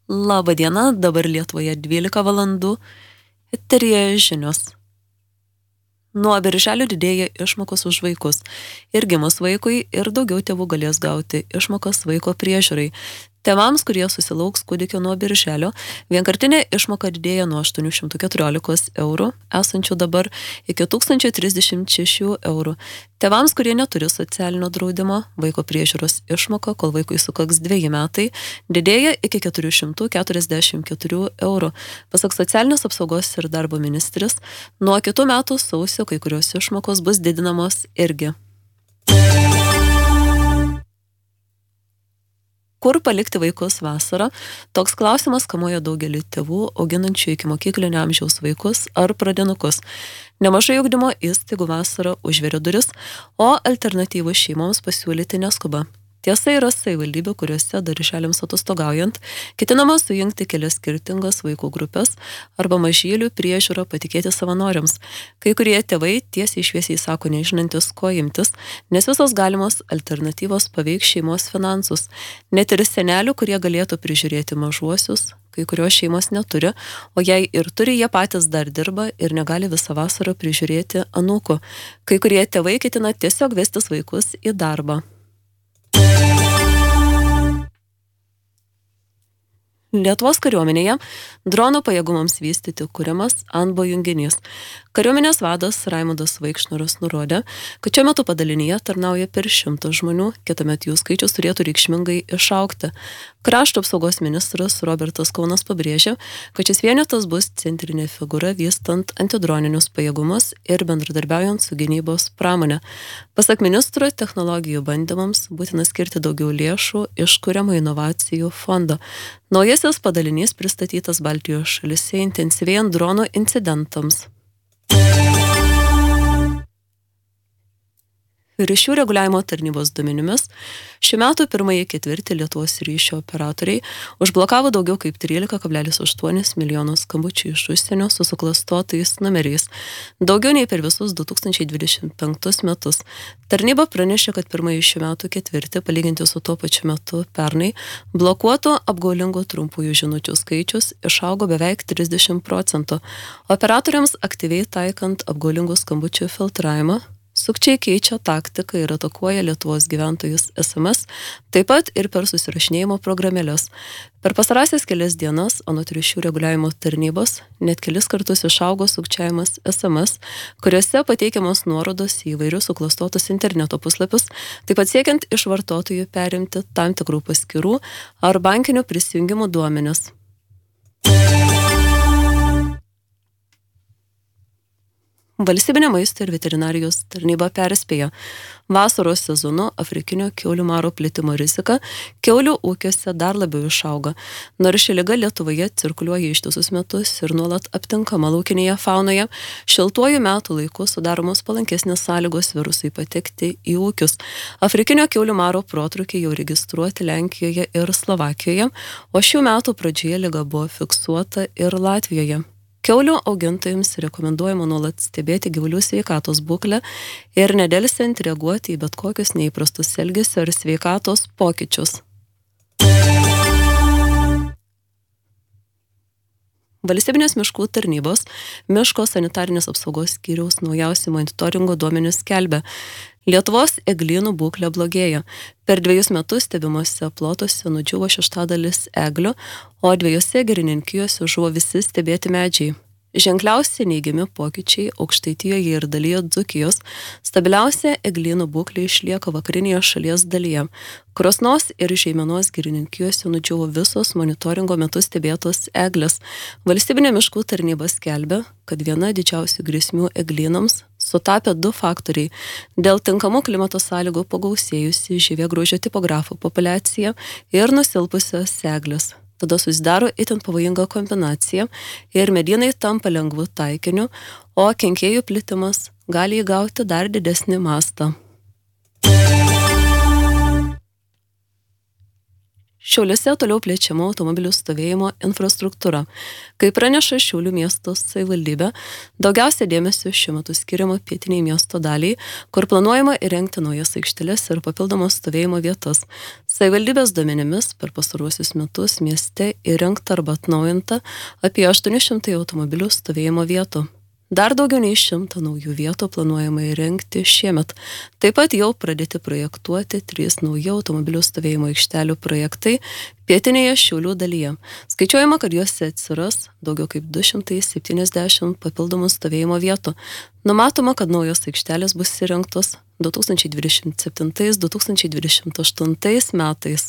Labą dieną, dabar Lietuvoje 12 valandų. Eteryje žinios. Nuo birželio didėja išmokos už vaikus. Ir gimus vaikui, ir daugiau tėvų galės gauti išmokas vaiko priežiūrai. Tėvams, kurie susilauks kūdikio nuo birželio, vienkartinė išmoka didėja nuo 814 eurų, esančių dabar iki 1036 eurų. Tėvams, kurie neturi socialinio draudimo, vaiko priežiūros išmoka, kol vaikui sukaks 2 metai, didėja iki 444 eurų. Pasak socialinės apsaugos ir darbo ministrės, nuo kitų metų sausio kai kurios išmokos bus didinamos irgi. Kur palikti vaikus vasarą? Toks klausimas kamuoja daugelį tėvų, auginančių iki mokyklinio amžiaus vaikus ar pradinukus. Nemažai ugdymo įstaigų vasarą užveria duris, o alternatyvų šeimoms pasiūlyti neskuba. Tiesa, yra savivaldybių, kuriuose darželiams atostogaujant ketinama sujungti kelias skirtingas vaikų grupės arba mažylių priežiūrą patikėti savanoriams. Kai kurie tėvai tiesiai šviesiai sako nežinantis, ko imtis, nes visos galimos alternatyvos paveiks šeimos finansus. Net ir senelių, kurie galėtų prižiūrėti mažuosius, kai kurios šeimos neturi, o jei ir turi, jie patys dar dirba ir negali visą vasarą prižiūrėti anūkų. Kai kurie tėvai ketina tiesiog vestis vaikus į darbą. Lietuvos kariuomenėje dronų pajėgumams vystyti kuriamas ANBO junginys. Kariuomenės vadas Raimundas Vaikšnoras nurodė, kad šiuo metu padalinyje tarnauja per 100 žmonių, kitąmet jų skaičius turėtų reikšmingai išaugti. Krašto apsaugos ministras Robertas Kaunas pabrėžė, kad šis vienetas bus centrinė figūra vystant antidroninius pajėgumus ir bendradarbiaujant su gynybos pramonė. Pasak ministro, technologijų bandymams būtina skirti daugiau lėšų iš kuriamo inovacijų fondo. Naujasis padalinys pristatytas Baltijos šalyse intensyvėjant dronų incidentams. Ryšių reguliavimo tarnybos duomenimis, šių metų pirmąjį ketvirtį Lietuvos ryšio operatoriai užblokavo daugiau kaip 13,8 milijonų skambučių iš užsienio su suklastotais numeriais, daugiau nei per visus 2025 metus. Tarnyba pranešė, kad pirmąjį šių metų ketvirtį, palyginti su tuo pačiu metu pernai, blokuotų apgaulingų trumpųjų žinučių skaičius išaugo beveik 30%. Operatoriams aktyviai taikant apgaulingų skambučių filtravimą, sukčiai keičia taktiką ir atakuoja Lietuvos gyventojus SMS, taip pat ir per susirašinėjimo programėles. Per pastarąsias kelias dienas, anot ryšių reguliavimo tarnybos, net kelis kartus išaugo sukčiavimas SMS, kuriuose pateikiamos nuorodos į įvairius suklastotus interneto puslapius, taip pat siekiant iš vartotojų perimti tam tikrų paskyrų ar bankinių prisijungimų duomenis. Valstybinė maisto ir veterinarijos tarnyba perspėja, vasaros sezonu afrikinio kiaulių maro plitimo rizika kiaulių ūkiuose dar labiau išauga. Nors ši liga Lietuvoje cirkuliuoja ištisus metus ir nuolat aptinkama laukinėje faunoje, šiltuoju metų laiku sudaromos palankesnės sąlygos virusui patekti į ūkius. Afrikinio kiaulių maro protrūkiai jau registruoti Lenkijoje ir Slovakijoje, o šių metų pradžioje liga buvo fiksuota ir Latvijoje. Kiaulių augintojams rekomenduojama nuolat stebėti gyvulių sveikatos būklę ir nedelsiant reaguoti į bet kokius neįprastus elgesio ir sveikatos pokyčius. Valstybinės miškų tarnybos miško sanitarinės apsaugos skyriaus naujausi monitoringo duomenys skelbia. Lietuvos eglynų būklė blogėja. Per 2 metus stebimose plotuose nudžiūvo 1/6 eglių, o 2 girininkijose žuvo visi stebėti medžiai. Ženkliausi neigiami pokyčiai Aukštaitijoje ir dalyje Dzūkijos. Stabiliausia eglynų būklė išlieka vakarinėje šalies dalyje. Krosnos ir Žeimenos girininkijose nudžiūvo visos monitoringo metu stebėtos eglės. Valstybinė miškų tarnyba skelbia, kad viena didžiausių grėsmių eglynams sutapė 2 faktoriai. Dėl tinkamų klimato sąlygų pagausėjusi žievėgraužio tipografų populiacija ir nusilpusios eglės. Tada susidaro itin pavojinga kombinacija ir medynai tampa lengvu taikiniu, o kenkėjų plitimas gali įgauti dar didesnį mastą. Šiauliuose toliau plečiama automobilių stovėjimo infrastruktūra. Kaip praneša Šiaulių miesto savivaldybė, daugiausia dėmesio šiuo metu skiriama pietiniai miesto daliai, kur planuojama įrengti naujas aikšteles ir papildomas stovėjimo vietas. Savivaldybės duomenimis per pastaruosius metus mieste įrengta arba atnaujinta apie 800 automobilių stovėjimo vietų. Dar daugiau nei 100 naujų vietų planuojama įrengti šiemet. Taip pat jau pradėti projektuoti 3 nauji automobilių stovėjimo aikštelių projektai pietinėje Šiaulių dalyje. Skaičiuojama, kad juose atsiras daugiau kaip 270 papildomų stovėjimo vietų. Numatoma, kad naujos aikštelės bus įrengtos 2027-2028 metais.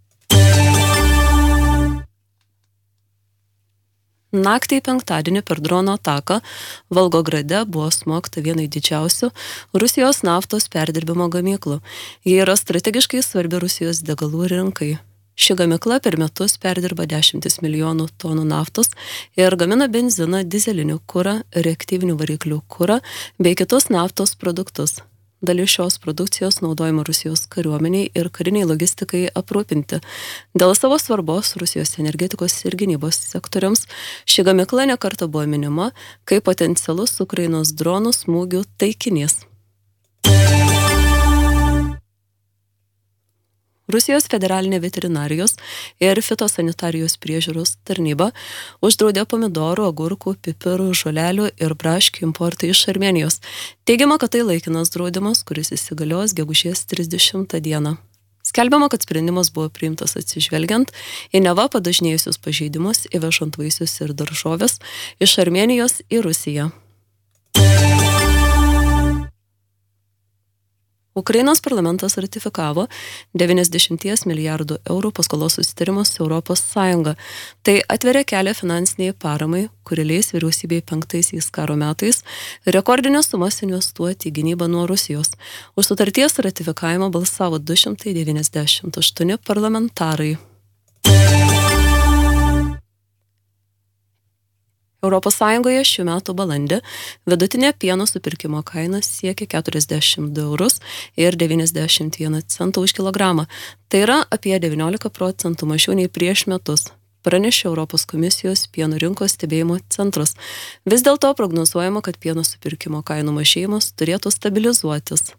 Naktį penktadienį per drono ataką Volgograde buvo smogta vienai didžiausių Rusijos naftos perdirbimo gamyklų. Jie yra strategiškai svarbi Rusijos degalų rinkai. Ši gamykla per metus perdirba 10 milijonų tonų naftos ir gamina benziną, dizelinį kurą, reaktyvinių variklių kurą bei kitus naftos produktus. Dalis šios produkcijos naudojama Rusijos kariuomeniai ir kariniai logistikai aprūpinti. Dėl savo svarbos Rusijos energetikos ir gynybos sektoriams ši gamykla nekartą buvo minima kaip potencialus Ukrainos dronų smūgių taikinys. Rusijos federalinė veterinarijos ir fitosanitarijos priežiūros tarnyba uždraudė pomidorų, agurkų, pipirų, žolelių ir braškių importą iš Armėnijos. Teigiama, kad tai laikinas draudimas, kuris įsigalios gegužės 30 dieną. Skelbiama, kad sprendimas buvo priimtas atsižvelgiant į neva padažnėjusius pažeidimus įvežant vaisius ir daržoves iš Armėnijos į Rusiją. Ukrainos parlamentas ratifikavo 90 milijardų eurų paskolos susitarimą su Europos Sąjunga. Tai atveria kelią finansiniai paramai, kuri leis vyriausybei 5 karo metais rekordinės sumas investuoti į gynybą nuo Rusijos. Už sutarties ratifikavimą balsavo 298 parlamentarai. Europos Sąjungoje šių metų balandį vidutinė pieno supirkimo kaina siekia 42 eurus ir 91 centą už kilogramą. Tai yra apie 19% mažiau nei prieš metus, pranešė Europos komisijos pieno rinkos stebėjimo centras. Vis dėlto prognozuojama, kad pieno supirkimo kainų mažėjimas turėtų stabilizuotis.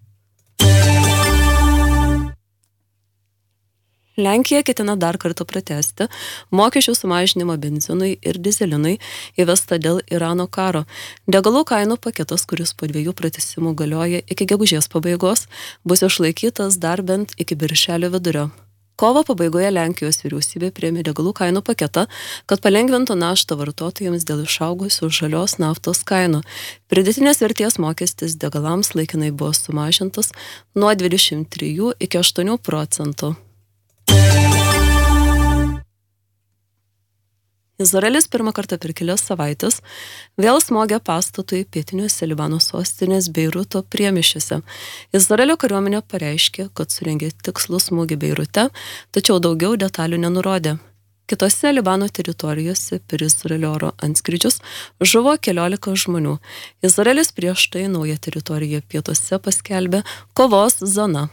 Lenkija ketina dar kartą pratęsti mokesčių sumažinimą benzinui ir dizelinui įvestą dėl Irano karo. Degalų kainų paketas, kuris po 2 pratęsimų galioja iki gegužės pabaigos, bus išlaikytas dar bent iki birželio vidurio. Kovo pabaigoje Lenkijos vyriausybė priėmė degalų kainų paketą, kad palengvintų naštą vartotojams dėl išaugusių žalios naftos kainų. Pridėtinės vertės mokestis degalams laikinai buvo sumažintas nuo 23 iki 8%. Izraelis pirmą kartą per kelias savaitės vėl smogė pastatui pietiniuose Libano sostinės Beiruto priemiesčiuose. Izraelio kariuomenė pareiškė, kad surengė tikslų smūgį Beirute, tačiau daugiau detalių nenurodė. Kitose Libano teritorijose per Izraelio oro antskrydžius žuvo 14 žmonių. Izraelis prieš tai naują teritoriją pietuose paskelbė kovos zona.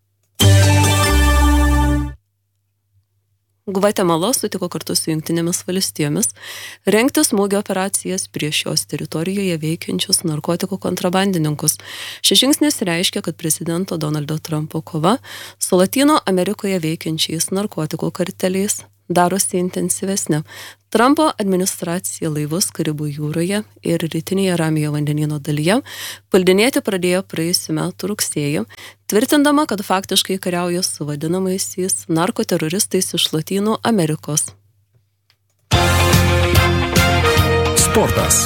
Gvatemala sutiko kartu su Jungtinėmis valstijomis rengti smūgio operacijas prieš jos teritorijoje veikiančius narkotikų kontrabandininkus. Šis žingsnis reiškia, kad prezidento Donaldo Trumpo kova su Latino Amerikoje veikiančiais narkotikų karteliais darosi intensyvesnė. Trumpo administracija laivus Karibų jūroje ir rytinėje Ramiojo vandenyno dalyje puldinėti pradėjo praėjusių metų rugsėjį, tvirtindama, kad faktiškai kariauja su vadinamaisiais narkoteroristais iš Lotynų Amerikos. Sportas.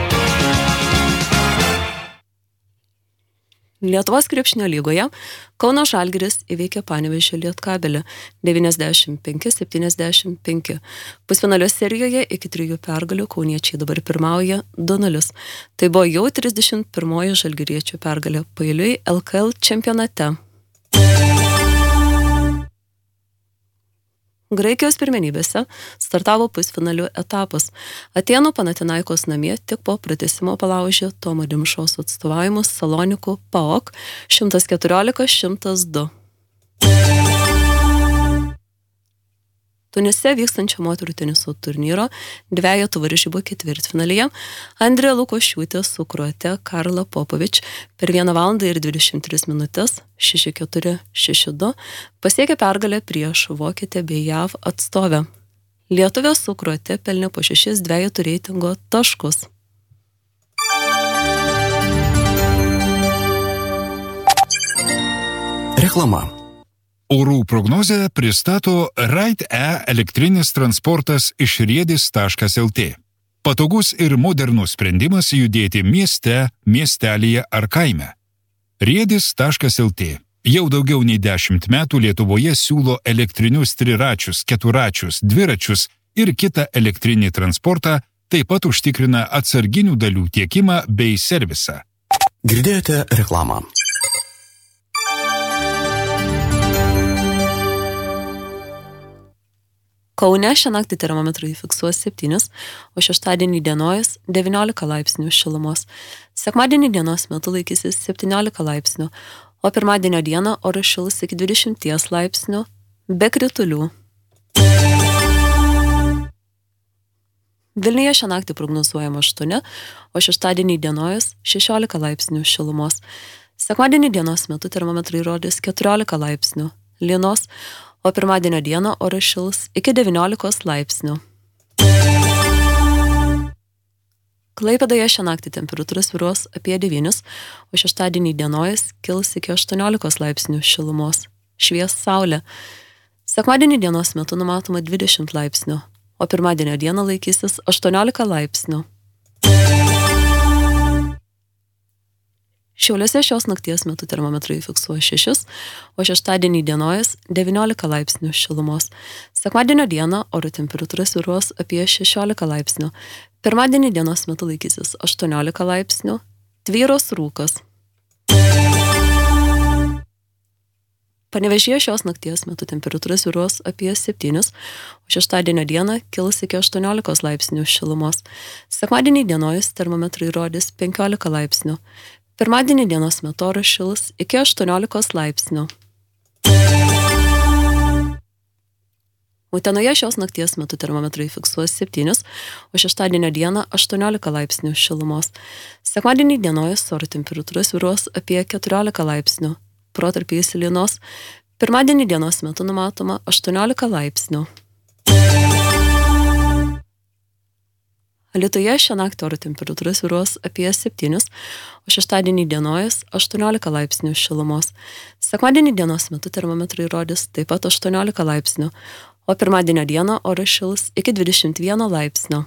Lietuvos krepšinio lygoje Kauno Žalgiris įveikė Panevėžio Lietkabelį 95-75. Pusfinalio serijoje iki 3 pergalių kauniečiai dabar pirmauja 2-0. Tai buvo jau 31 žalgiriečių pergalė paeiliui LKL čempionate. Graikijos pirmenybėse startavo pusfinalių etapas. Atėnų Panathinaikos namie tik po pratęsimo palaužė Tomo Dimšos atstovavimus Salonikų PAOK 114-102. Tunise vykstančio moterų teniso turnyro dvejetų varžybų ketvirtfinalyje Andrija Lukošiūtė su kroate Karla Popovič per 1 valandą ir 23 minutės 6-4, 6-2 pasiekė pergalę prieš vokietę bei JAV atstovę. Lietuvė su kroate pelnė po 6 dvejetų reitingo taškus. Reklama. Orų prognozę pristato Ride-E elektrinis transportas iš riedis.lt. Patogus ir modernus sprendimas judėti mieste, miestelyje ar kaime. Riedis.lt jau daugiau nei 10 metų Lietuvoje siūlo elektrinius triračius, keturačius, dviračius ir kitą elektrinį transportą, taip pat užtikrina atsarginių dalių tiekimą bei servisą. Girdėjote reklamą. Kaune šią naktį termometrai fiksuos 7, o šeštadienį dienojas 19 laipsnių šilumos. Sekmadienį dienos metu laikysis 17 laipsnių, o pirmadienio dieną oras šils iki 20 laipsnių be kritulių. Vilniuje šią naktį prognozuojama 8, o šeštadienį dienojas 16 laipsnių šilumos. Sekmadienį dienos metu termometrai rodys 14 laipsnių lynos, o pirmadienio dieną oras šils iki 19 laipsnių. Klaipėdoje šią naktį temperatūra svyruos apie 9, o šeštadienį dienojas kils iki 18 laipsnių šilumos. Švies saulė. Sekmadienį dienos metu numatoma 20 laipsnių, o pirmadienio dieną laikysis 18 laipsnių. Šiauliuose šios nakties metu termometrai fiksuoja 6, o šeštadienį dienojas 19 laipsnių šilumos. Sekmadienio dieną oro temperatūra svyruos apie 16 laipsnių. Pirmadienį dienos metu laikysis 18 laipsnių, tvyros rūkas. Panevėžyje šios nakties metu temperatūra svyruos apie 7, o šeštadienio dieną kils iki 18 laipsnių šilumos. Sekmadienį dienojas termometrai rodys 15 laipsnių. Pirmadienį dienos metu oras šils iki 18 laipsnių. Utenoje šios nakties metu termometrai fiksuos 7, o šeštadienio dieną 18 laipsnių šilumos. Sekmadienį dienojas oro temperatūra svyruos apie 14 laipsnių. Protarpiais lynos. Pirmadienį dienos metu numatoma 18 laipsnių. Alytuje šią naktį oro temperatūra svyruos apie 7, o šeštadienį dienojas 18 laipsnių šilumos. Sekmadienį dienos metu termometrai rodys taip pat 18 laipsnių, o pirmadienio dieną oras šils iki 21 laipsnio.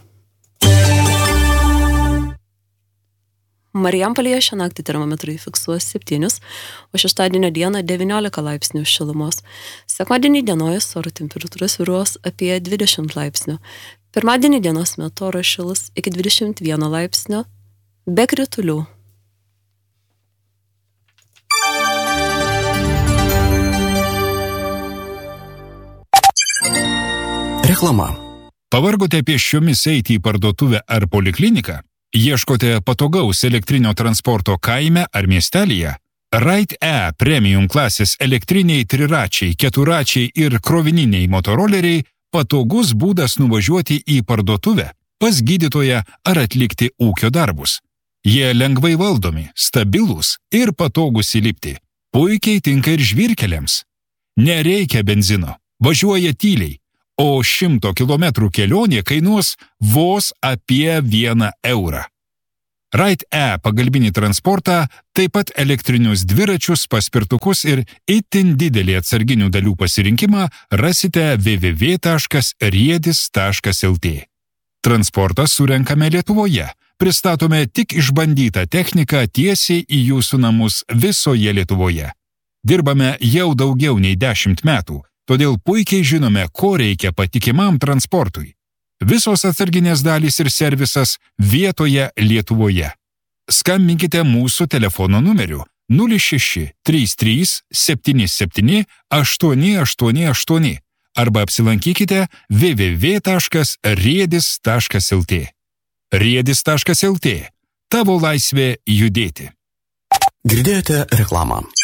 Marijampolėje šią naktį termometrai fiksuos 7, o šeštadienio dieną 19 laipsnių šilumos. Sekmadienį dienojas oro temperatūra svyruos apie 20 laipsnių. Pirmadienį dienos metu oras šils iki 21 laipsnio be kritulių. Reklama. Pavargote pėsčiomis eiti į parduotuvę ar polikliniką? Ieškote patogaus elektrinio transporto kaime ar miestelyje? Ride-E premium klasės elektriniai triračiai, keturačiai ir krovininiai motoroleriai patogus būdas nuvažiuoti į parduotuvę, pas gydytoją ar atlikti ūkio darbus. Jie lengvai valdomi, stabilūs ir patogus įlipti. Puikiai tinka ir žvyrkeliams. Nereikia benzino, važiuoja tyliai, o 100 km kelionė kainuos vos apie 1 eurą. Ride-E pagalbinį transportą, taip pat elektrinius dviračius, paspirtukus ir itin didelį atsarginių dalių pasirinkimą rasite www.riedis.lt. Transportą surenkame Lietuvoje, pristatome tik išbandytą techniką tiesiai į jūsų namus visoje Lietuvoje. Dirbame jau daugiau nei 10 metų, todėl puikiai žinome, ko reikia patikimam transportui. Visos atsarginės dalys ir servisas vietoje Lietuvoje. Skambinkite mūsų telefono numeriu 06 33 77 888 arba apsilankykite www.riedis.lt. Riedis.lt. Tavo laisvė judėti. Girdėjote reklamą.